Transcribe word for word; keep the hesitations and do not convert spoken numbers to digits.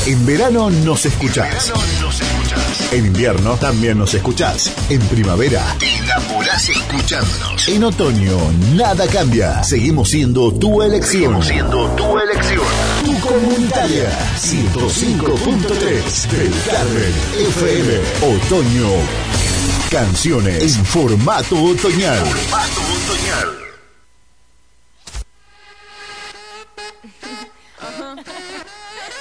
En verano nos escuchás. En invierno también nos escuchás. En primavera te enamorás escuchándonos. En otoño nada cambia. Seguimos siendo tu elección. Seguimos siendo tu elección. Tu comunitaria. ciento cinco punto tres del Carmen F M. Otoño. Canciones en formato otoñal. Formato otoñal.